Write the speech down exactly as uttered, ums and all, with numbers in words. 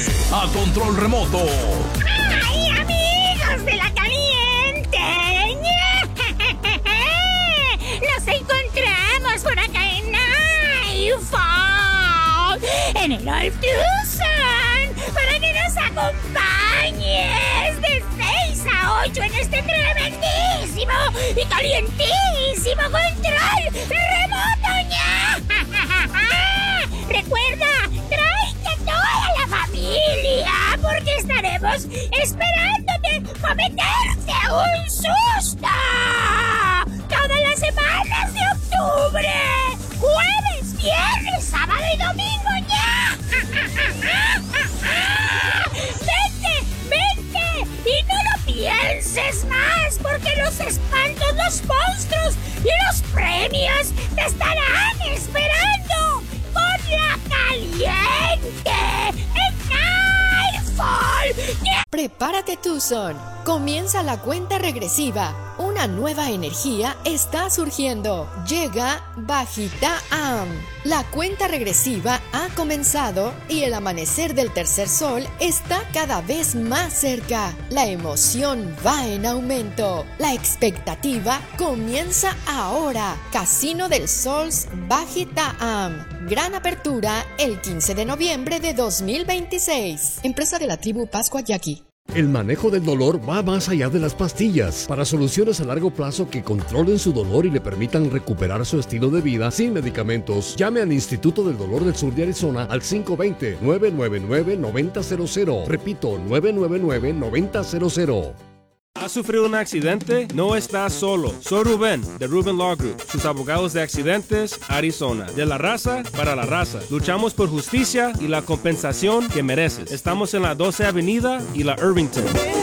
A control remoto. ¡Ay, amigos de la caliente! ¡Los encontramos por acá en iPhone! En el All Tucson, para que nos acompañes de seis a ocho en este tremendísimo y calientísimo control remoto, ña. Recuerda, tráete toda la familia, porque estaremos esperándote para meterte un susto. Todas las semanas de octubre, jueves, viernes, sábado y domingo, ña. Vente, vente y no lo pienses más, porque los espantos, los monstruos y los premios te estarán esperando con la caliente en iPhone. Prepárate, Tucson. Comienza la cuenta regresiva. Una nueva energía está surgiendo. Llega Bajita Am. La cuenta regresiva ha comenzado y el amanecer del tercer sol está cada vez más cerca. La emoción va en aumento. La expectativa comienza ahora. Casino del Sol's Bajita Am. Gran apertura el quince de noviembre de dos mil veintiséis. Empresa de la tribu Pascua Yaqui. El manejo del dolor va más allá de las pastillas. Para soluciones a largo plazo que controlen su dolor y le permitan recuperar su estilo de vida sin medicamentos, llame al Instituto del Dolor del Sur de Arizona al cinco dos cero, nueve nueve nueve, nueve cero cero cero. Repito, nueve nueve nueve, nueve cero cero. ¿Has sufrido un accidente? No estás solo. Soy Rubén, de Rubén Law Group, sus abogados de accidentes, Arizona. De la raza para la raza. Luchamos por justicia y la compensación que mereces. Estamos en la doce Avenida y la Irvington.